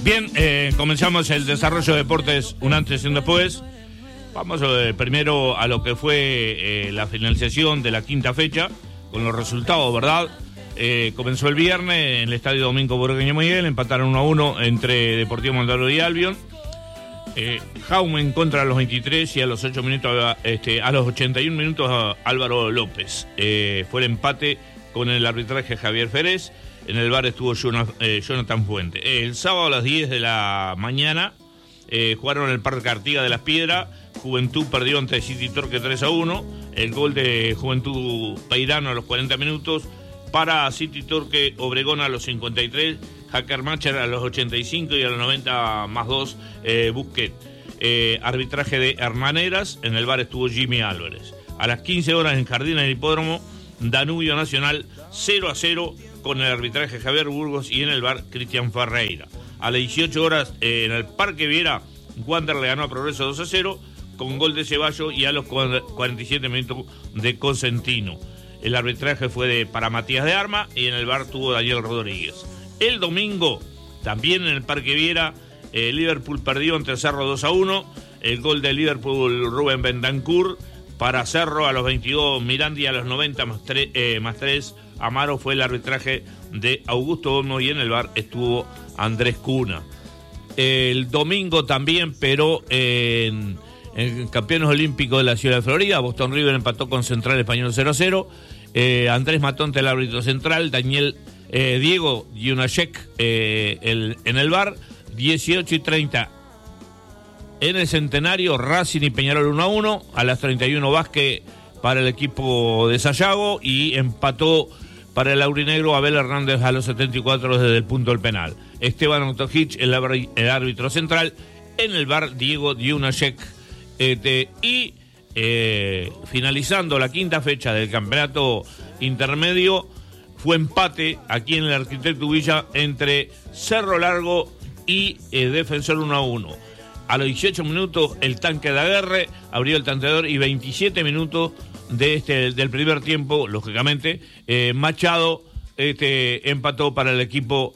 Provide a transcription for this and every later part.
Bien, comenzamos el desarrollo de deportes un antes y un después. Vamos primero a lo que fue la finalización de la quinta fecha, con los resultados, ¿verdad? Comenzó el viernes en el Estadio Domingo Burgueño Miguel, empataron 1-1 entre Deportivo Maldonado y Albion. Jaume contra los 23 y a los 8 minutos, a los 81 minutos Álvaro López. Fue el empate con el arbitraje Javier Férez. En el bar estuvo Jonathan Fuente. El sábado a las 10 de la mañana jugaron en el Parque Artigas de Las Piedras. Juventud perdió ante City Torque 3-1. El gol de Juventud Peirano a los 40 minutos. Para City Torque Obregón a los 53. Hacker Macher a los 85 y a los 90 más 2 Busquet. Arbitraje de Hermaneras. En el bar estuvo Jimmy Álvarez. A las 15 horas en Jardines del Hipódromo, Danubio Nacional 0-0 con el arbitraje Javier Burgos y en el bar Cristian Ferreira. A las 18 horas en el Parque Viera, Wander le ganó a Progreso 2-0 con gol de Ceballos y a los 47 minutos de Cosentino. El arbitraje fue para Matías de Arma y en el bar tuvo Daniel Rodríguez. El domingo, también en el Parque Viera, Liverpool perdió ante Cerro 2-1. El gol de Liverpool Rubén Bentancur para Cerro a los 22, Mirandi a los 90 más 3. Amaro fue el arbitraje de Augusto Olmo y en el bar estuvo Andrés Cuna. El domingo también, pero en Campeones Olímpicos de la Ciudad de Florida, Boston River empató con Central Español 0-0. Andrés Matonte, el árbitro central, Diego Yunashek en el bar, 18:30. En el Centenario, Racing y Peñarol 1-1, a las 31 Vázquez para el equipo de Sayago y empató para el aurinegro Abel Hernández a los 74 desde el punto del penal. Esteban Otojich, el árbitro central, en el bar Diego Yunashek. Y finalizando la quinta fecha del campeonato intermedio, fue empate aquí en el Arquitecto Villa entre Cerro Largo y Defensor 1-1. A los 18 minutos el tanque de Aguerre abrió el tanteador y 27 minutos del primer tiempo, lógicamente, Machado empató para el equipo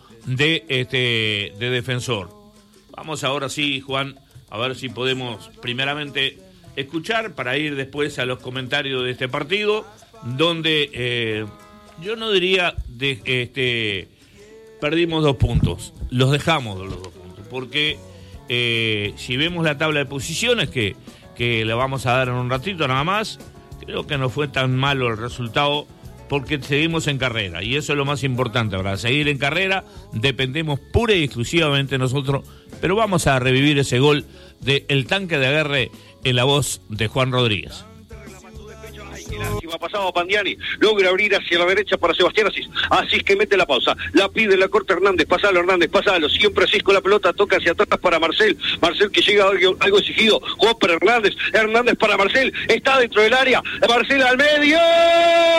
de Defensor. Vamos ahora sí, Juan, a ver si podemos primeramente escuchar para ir después a los comentarios de este partido, donde yo no diría perdimos 2 puntos, los dejamos los 2 puntos, porque si vemos la tabla de posiciones que le vamos a dar en un ratito nada más, creo que no fue tan malo el resultado porque seguimos en carrera y eso es lo más importante. Para seguir en carrera dependemos pura y exclusivamente nosotros, pero vamos a revivir ese gol del tanque de Aguerre en la voz de Juan Rodríguez. Ha pasado Pandiani, logra abrir hacia la derecha para Sebastián Asís que mete la pausa, la pide la corta Hernández, pasalo, siempre Asís con la pelota, toca hacia atrás para Marcel que llega algo exigido, Hopper Hernández para Marcel, está dentro del área, Marcel al medio.